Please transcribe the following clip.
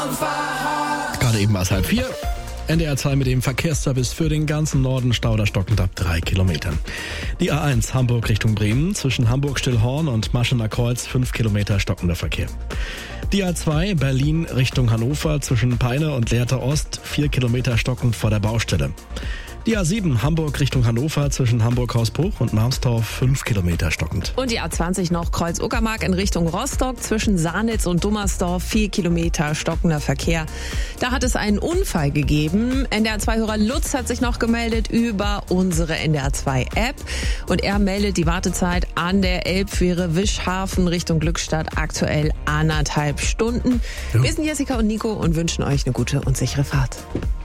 Gerade eben war es 3:30. NDR 2 mit dem Verkehrsservice für den ganzen Norden, Stauder stockend ab 3 Kilometern. Die A1 Hamburg Richtung Bremen, zwischen Hamburg-Stillhorn und Maschener Kreuz 5 Kilometer stockender Verkehr. Die A2 Berlin Richtung Hannover, zwischen Peine und Lehrte Ost 4 Kilometer stockend vor der Baustelle. Die A7 Hamburg Richtung Hannover, zwischen Hamburg-Hausbruch und Marmstorf 5 Kilometer stockend. Und die A20 noch Kreuz-Uckermark in Richtung Rostock, zwischen Sarnitz und Dummersdorf 4 Kilometer stockender Verkehr. Da hat es einen Unfall gegeben. NDR 2-Hörer Lutz hat sich noch gemeldet über unsere NDR 2 App. Und er meldet die Wartezeit an der Elbfähre Wischhafen Richtung Glückstadt aktuell 1,5 Stunden. Ja. Wir sind Jessica und Nico und wünschen euch eine gute und sichere Fahrt.